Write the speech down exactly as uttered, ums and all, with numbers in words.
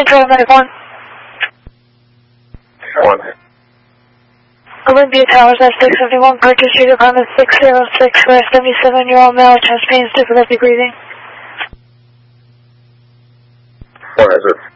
Control ninety-one. One. Olympia Towers, F six seventy-one, Purchase Street, apartment six oh six, for a seventy-seven-year-old male, chest pains, difficulty breathing. What is it?